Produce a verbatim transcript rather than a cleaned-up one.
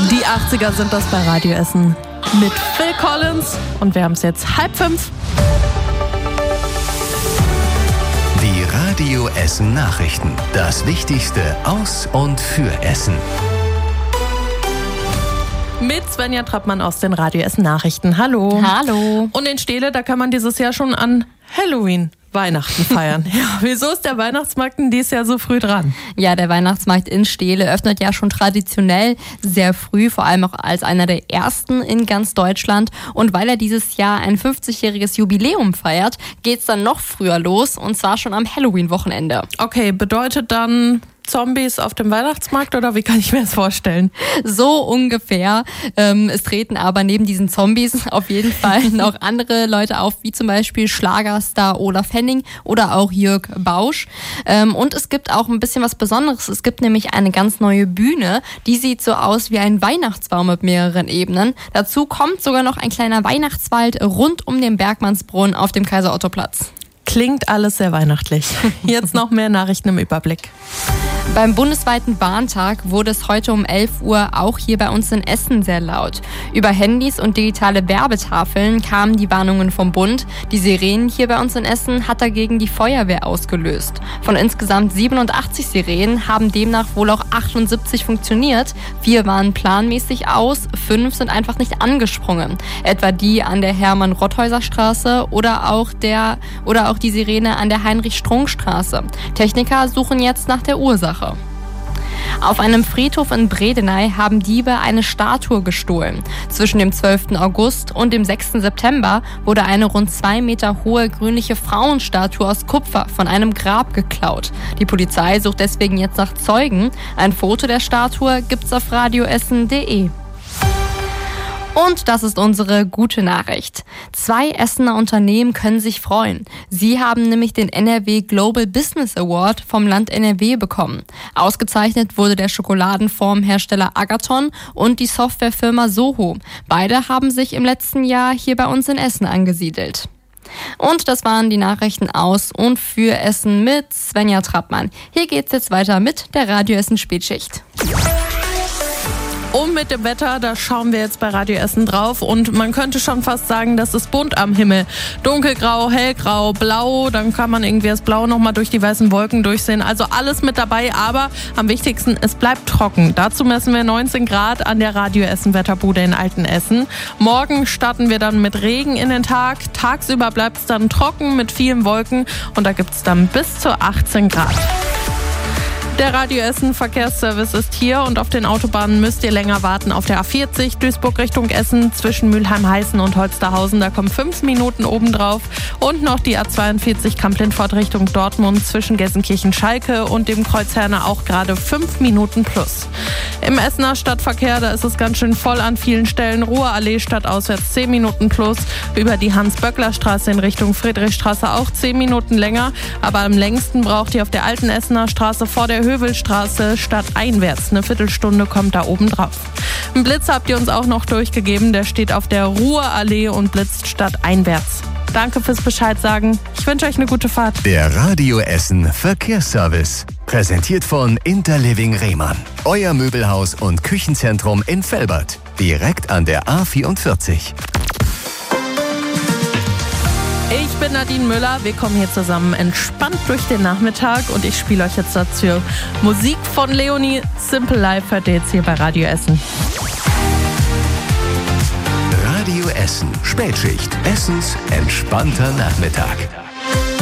Die achtziger sind das bei Radio Essen mit Phil Collins und wir haben es jetzt halb fünf. Die Radio Essen Nachrichten. Das Wichtigste aus und für Essen. Mit Svenja Trappmann aus den Radio Essen Nachrichten. Hallo. Hallo. Und in Steele, da kann man dieses Jahr schon an Halloween Weihnachten feiern. Ja, wieso ist der Weihnachtsmarkt denn dieses Jahr so früh dran? Ja, der Weihnachtsmarkt in Steele öffnet ja schon traditionell sehr früh, vor allem auch als einer der ersten in ganz Deutschland. Und weil er dieses Jahr ein fünfzigjähriges Jubiläum feiert, geht's dann noch früher los, und zwar schon am Halloween-Wochenende. Okay, bedeutet dann Zombies auf dem Weihnachtsmarkt oder wie kann ich mir das vorstellen? So ungefähr. Ähm, es treten aber neben diesen Zombies auf jeden Fall noch andere Leute auf, wie zum Beispiel Schlagerstar Olaf Henning oder auch Jörg Bausch. Ähm, und es gibt auch ein bisschen was Besonderes. Es gibt nämlich eine ganz neue Bühne, die sieht so aus wie ein Weihnachtsbaum mit mehreren Ebenen. Dazu kommt sogar noch ein kleiner Weihnachtswald rund um den Bergmannsbrunnen auf dem Kaiser-Otto-Platz. Klingt alles sehr weihnachtlich. Jetzt noch mehr Nachrichten im Überblick. Beim bundesweiten Warntag wurde es heute um elf Uhr auch hier bei uns in Essen sehr laut. Über Handys und digitale Werbetafeln kamen die Warnungen vom Bund. Die Sirenen hier bei uns in Essen hat dagegen die Feuerwehr ausgelöst. Von insgesamt siebenundachtzig Sirenen haben demnach wohl auch achtundsiebzig funktioniert. Vier waren planmäßig aus, fünf sind einfach nicht angesprungen. Etwa die an der Hermann-Rotthäuser-Straße oder auch der oder auch die Sirene an der Heinrich-Strunk-Straße. Techniker suchen jetzt nach der Ursache. Auf einem Friedhof in Bredeney haben Diebe eine Statue gestohlen. Zwischen dem zwölften August und dem sechsten September wurde eine rund zwei Meter hohe grünliche Frauenstatue aus Kupfer von einem Grab geklaut. Die Polizei sucht deswegen jetzt nach Zeugen. Ein Foto der Statue gibt's auf radioessen punkt de. Und das ist unsere gute Nachricht. Zwei Essener Unternehmen können sich freuen. Sie haben nämlich den N R W Global Business Award vom Land N R W bekommen. Ausgezeichnet wurde der Schokoladenformhersteller Agathon und die Softwarefirma Soho. Beide haben sich im letzten Jahr hier bei uns in Essen angesiedelt. Und das waren die Nachrichten aus und für Essen mit Svenja Trappmann. Hier geht's jetzt weiter mit der Radio Essen Spätschicht. Und mit dem Wetter, da schauen wir jetzt bei Radio Essen drauf und man könnte schon fast sagen, das ist bunt am Himmel. Dunkelgrau, hellgrau, blau, dann kann man irgendwie das Blau nochmal durch die weißen Wolken durchsehen. Also alles mit dabei, aber am wichtigsten, es bleibt trocken. Dazu messen wir neunzehn Grad an der Radio Essen Wetterbude in Altenessen. Morgen starten wir dann mit Regen in den Tag. Tagsüber bleibt es dann trocken mit vielen Wolken und da gibt es dann bis zu achtzehn Grad. Der Radio Essen Verkehrsservice ist hier und auf den Autobahnen müsst ihr länger warten. Auf der A vierzig Duisburg Richtung Essen zwischen Mülheim-Heißen und Holsterhausen, da kommen fünf Minuten obendrauf. Und noch die A zweiundvierzig Kamp-Lindfort Richtung Dortmund zwischen Gelsenkirchen-Schalke und dem Kreuz Herne auch gerade fünf Minuten plus. Im Essener Stadtverkehr, da ist es ganz schön voll an vielen Stellen. Ruhrallee stadtauswärts zehn Minuten plus. Über die Hans-Böckler-Straße in Richtung Friedrichstraße auch zehn Minuten länger. Aber am längsten braucht ihr auf der alten Essener Straße vor der Hövelstraße stadteinwärts. Eine Viertelstunde kommt da oben drauf. Einen Blitz habt ihr uns auch noch durchgegeben. Der steht auf der Ruhrallee und blitzt stadteinwärts. Danke fürs Bescheid sagen. Ich wünsche euch eine gute Fahrt. Der Radio Essen Verkehrsservice. Präsentiert von Interliving Rehmann. Euer Möbelhaus und Küchenzentrum in Velbert. Direkt an der A vierundvierzig. Ich bin Nadine Müller, wir kommen hier zusammen entspannt durch den Nachmittag und ich spiele euch jetzt dazu Musik von Leonie. Simple Life hört ihr jetzt hier bei Radio Essen. Radio Essen Spätschicht. Essens entspannter Nachmittag.